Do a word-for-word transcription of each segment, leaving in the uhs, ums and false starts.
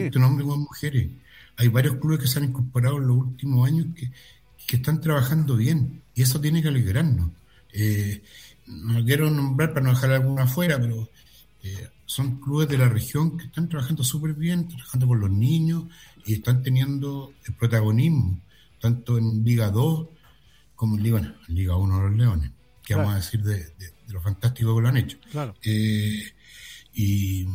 tanto en hombres como en mujeres. Hay varios clubes que se han incorporado en los últimos años que, que están trabajando bien, y eso tiene que alegrarnos. Eh, no quiero nombrar para no dejar alguna afuera, pero eh, son clubes de la región que están trabajando súper bien, trabajando con los niños, y están teniendo el protagonismo, tanto en Liga dos como en Liga, en Liga uno de los Leones, que claro. vamos a decir de, de, de lo fantástico que lo han hecho. Claro. Eh, y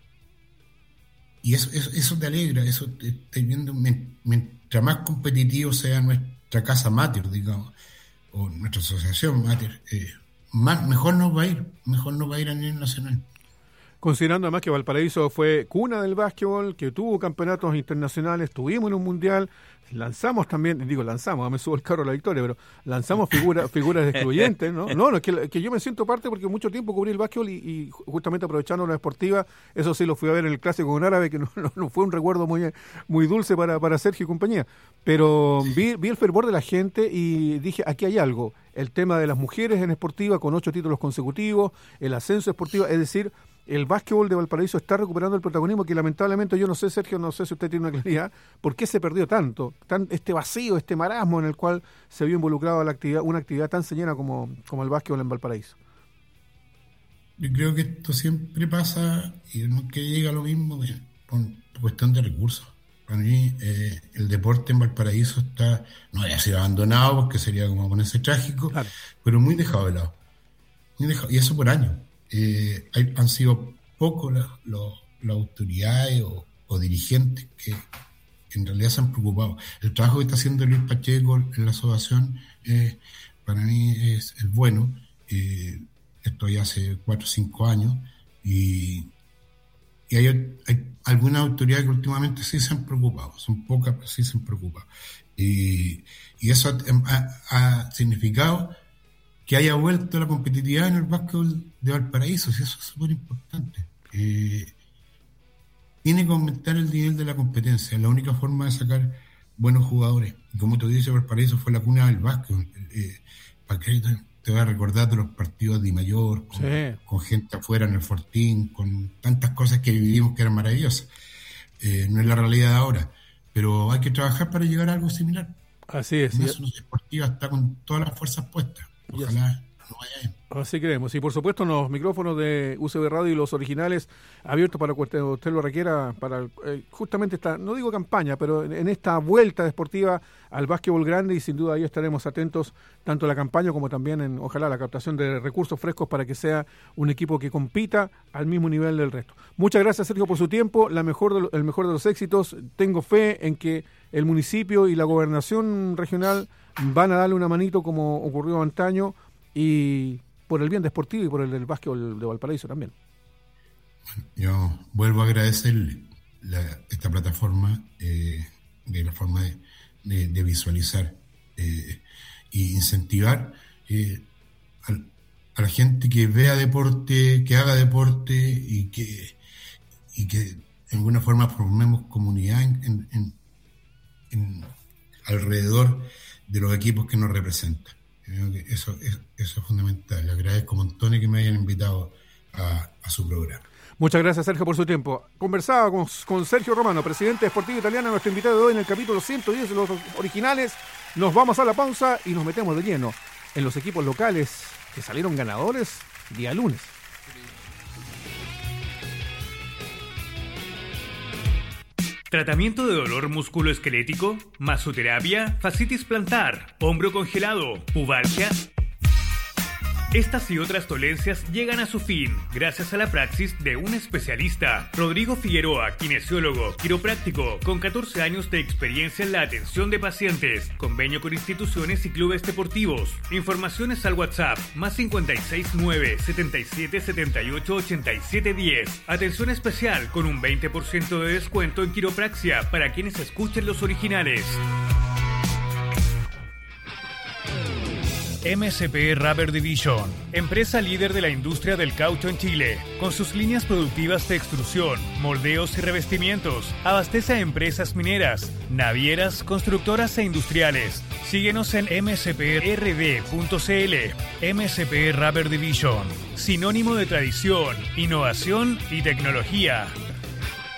y eso, eso, eso te alegra, eso te, te viendo, mientras más competitivo sea nuestra casa mater, digamos, o nuestra asociación mater, eh, más, mejor nos va a ir, mejor nos va a ir a nivel nacional. Considerando además que Valparaíso fue cuna del básquetbol, que tuvo campeonatos internacionales, tuvimos en un mundial, lanzamos también, digo lanzamos, me subo el carro a la victoria, pero lanzamos figuras figuras excluyentes, ¿no? No, no es que, que yo me siento parte porque mucho tiempo cubrí el básquetbol y, y justamente aprovechando la deportiva, eso sí lo fui a ver en el clásico con Árabe, que no, no, no fue un recuerdo muy, muy dulce para, para Sergio y compañía, pero vi, vi el fervor de la gente y dije, aquí hay algo, el tema de las mujeres en esportiva con ocho títulos consecutivos, el ascenso esportivo, es decir, el básquetbol de Valparaíso está recuperando el protagonismo que lamentablemente, yo no sé, Sergio, no sé si usted tiene una claridad, ¿por qué se perdió tanto? Tan, este vacío, este marasmo en el cual se vio involucrado la actividad, una actividad tan señera como, como el básquetbol en Valparaíso. Yo creo que esto siempre pasa y no que llega a lo mismo por cuestión de recursos. Para mí, eh, el deporte en Valparaíso está, no haya sido abandonado porque sería como ponerse trágico, claro. pero muy dejado de lado. Muy dejado, y eso por años. Eh, hay, han sido pocos las las autoridades o, o dirigentes que, que en realidad se han preocupado. El trabajo que está haciendo Luis Pacheco en la asociación eh, para mí es, es bueno. Eh, esto ya hace cuatro o cinco años y, y hay, hay algunas autoridades que últimamente sí se han preocupado, son pocas pero sí se han preocupado y, y eso ha, ha significado que haya vuelto la competitividad en el básquetbol de Valparaíso, y eso es súper importante. Eh, tiene que aumentar el nivel de la competencia, es la única forma de sacar buenos jugadores. Y como tú dices, Valparaíso fue la cuna del básquetbol. Eh, ¿Para qué te vas a recordar de los partidos de I Mayor, con, sí. con gente afuera en el Fortín, con tantas cosas que vivimos que eran maravillosas? Eh, no es la realidad de ahora, pero hay que trabajar para llegar a algo similar. Así es. La Asociación Deportiva está con todas las fuerzas puestas. Ojalá no vaya bien. Así creemos. Y por supuesto los micrófonos de U C B Radio y los originales abiertos para cuando usted lo requiera para eh, justamente esta, no digo campaña, pero en, en esta vuelta deportiva al básquetbol grande, y sin duda ahí estaremos atentos tanto a la campaña como también en, ojalá, la captación de recursos frescos para que sea un equipo que compita al mismo nivel del resto. Muchas gracias, Sergio, por su tiempo, la mejor de lo, el mejor de los éxitos. Tengo fe en que el municipio y la gobernación regional van a darle una manito como ocurrió antaño, y por el bien deportivo y por el del básquetbol de Valparaíso también. Yo vuelvo a agradecerle la, esta plataforma, eh, de la forma de, de, de visualizar eh, e incentivar eh, a, a la gente que vea deporte, que haga deporte y que, y que de alguna forma formemos comunidad en, en, en, en alrededor de los equipos que nos representan. Creo que eso, eso, eso es fundamental. Le agradezco montones que me hayan invitado a, a su programa. Muchas gracias, Sergio, por su tiempo. Conversaba con, con Sergio Romano, presidente de Sportiva Italiana, nuestro invitado de hoy en el capítulo ciento diez de los originales. Nos vamos a la pausa y nos metemos de lleno en los equipos locales que salieron ganadores día lunes. Tratamiento de dolor musculoesquelético, masoterapia, fascitis plantar, hombro congelado, pubalgia. Estas y otras dolencias llegan a su fin gracias a la praxis de un especialista. Rodrigo Figueroa, kinesiólogo, quiropráctico, con catorce años de experiencia en la atención de pacientes. Convenio con instituciones y clubes deportivos. Informaciones al WhatsApp más cincuenta y seis nueve, setenta y siete, setenta y ocho, ochenta y siete, diez. Atención especial con un veinte por ciento de descuento en quiropraxia para quienes escuchen los originales. M S P Rubber Division, empresa líder de la industria del caucho en Chile, con sus líneas productivas de extrusión, moldeos y revestimientos, abastece a empresas mineras, navieras, constructoras e industriales. Síguenos en m s p r d punto c l. M S P Rubber Division, sinónimo de tradición, innovación y tecnología.